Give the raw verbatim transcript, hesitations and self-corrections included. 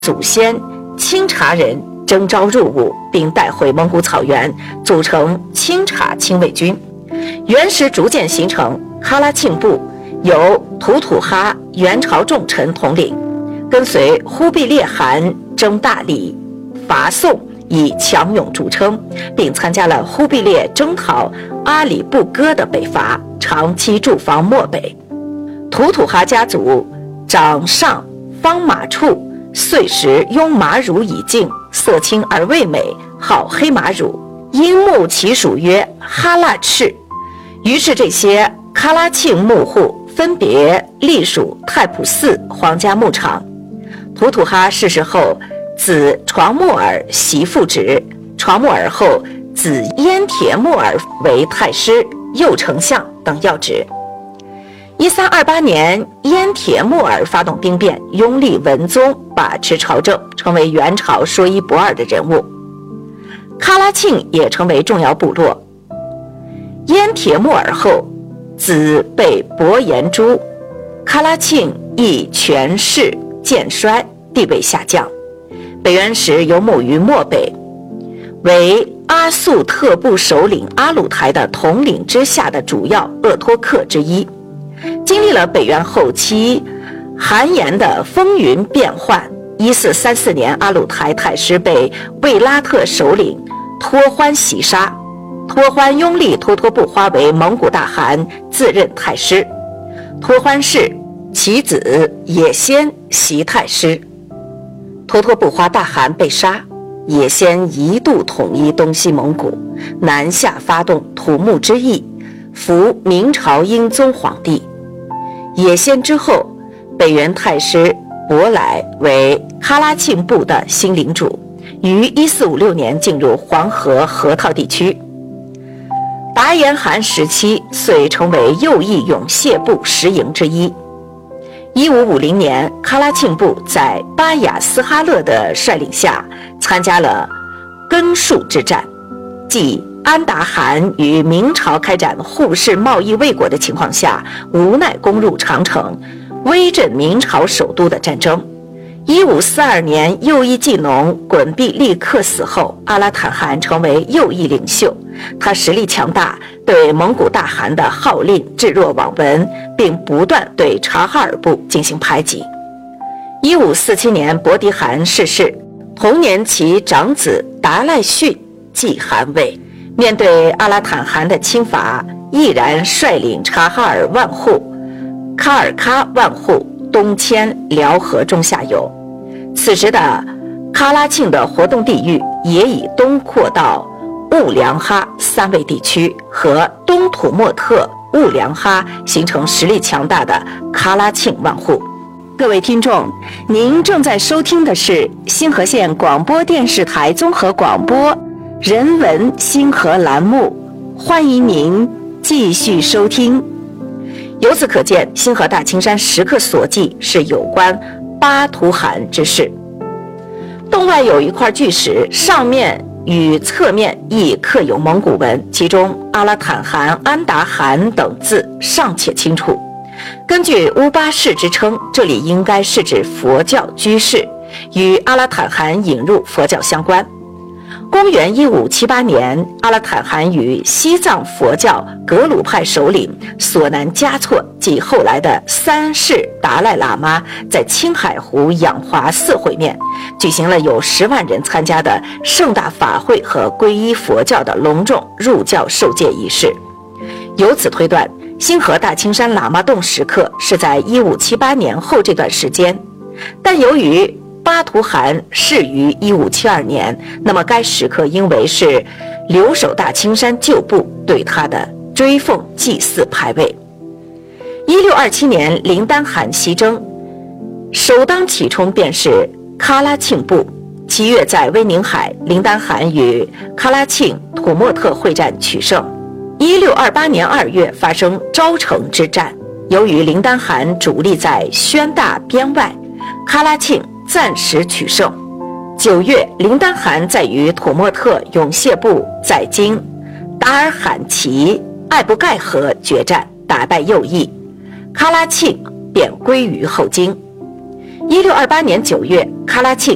祖先清查人征召入伍，并带回蒙古草原，组成清查亲卫军。元时逐渐形成喀拉沁部，由吐吐哈元朝重臣统领，跟随忽必烈汗征大理、伐宋，以强勇著称，并参加了忽必烈征讨阿里不哥的北伐，长期驻防漠北。吐吐哈家族长上方马处，岁时拥马乳以敬，色青而味美，好黑马乳，因牧其属曰哈腊赤。于是这些喀拉沁牧户分别隶属太仆寺皇家牧场。吐吐哈逝世后，子床木儿袭父职，床木儿后子燕铁木儿为太师、右丞相等要职。一三二八年，燕铁木儿发动兵变，拥立文宗，把持朝政，成为元朝说一不二的人物。喀拉沁也成为重要部落。燕铁木儿后，子被伯颜诛，喀拉沁亦权势渐衰，地位下降。北元时游牧于漠北，为阿速特部首领阿鲁台的统领之下的主要鄂托克之一。经历了北元后期韩延的风云变幻，一四三四年，阿鲁台太师被卫拉特首领托欢袭杀，托欢拥立脱脱不花为蒙古大汗，自任太师。托欢逝，其子也先袭太师。脱脱不花大汗被杀，也先一度统一东西蒙古，南下发动土木之役，扶明朝英宗皇帝。也先之后，北元太师伯来为喀拉沁部的新领主，于一四五六年进入黄河河套地区。达延汗时期遂成为右翼勇谢部十营之一。一五五零年，喀拉沁部在巴雅斯哈勒的率领下参加了根戍之战，即安达汗与明朝开展互市贸易未果的情况下，无奈攻入长城，威震明朝首都的战争。一五四二年，右翼技农衮必力克死后，阿拉坦汗成为右翼领袖。他实力强大，对蒙古大汗的号令置若罔闻，并不断对察哈尔部进行排挤。一五四七年，伯迪汗逝世，同年其长子达赖逊继汗位。面对阿拉坦汗的侵伐，毅然率领察哈尔万户、喀尔喀万户东迁辽河中下游。此时的喀拉沁的活动地域也以东扩到兀良哈三卫地区和东土默特、兀良哈，形成实力强大的喀拉沁万户。各位听众，您正在收听的是新河县广播电视台综合广播人文星河栏目，欢迎您继续收听。由此可见，星河大青山时刻所记是有关巴图汗之事。洞外有一块巨石，上面与侧面亦刻有蒙古文，其中阿拉坦汗、安达汗等字尚且清楚。根据乌巴氏之称，这里应该是指佛教居士，与阿拉坦汗引入佛教相关。公元一五七八年，阿拉坦汗与西藏佛教格鲁派首领索南嘉措及后来的三世达赖喇嘛在青海湖养华寺会面，举行了有十万人参加的盛大法会和皈依佛教的隆重入教受戒仪式。由此推断，星河大青山喇嘛洞时刻是在一五七八年后这段时间，但由于巴图汗逝于一五七二年，那么该时刻应为是留守大青山旧部对他的追奉祭祀牌位。一六二七年，林丹汗西征，首当其冲便是喀拉沁部。七月在威宁海，林丹汗与喀拉沁、土默特会战取胜。一六二八年二月发生昭城之战，由于林丹汗主力在宣大边外，喀拉沁暂时取胜。九月，林丹汗在与土默特永谢部在京达尔罕旗艾布盖河决战，打败右翼，喀拉沁便归于后金。一六二八年九月，喀拉沁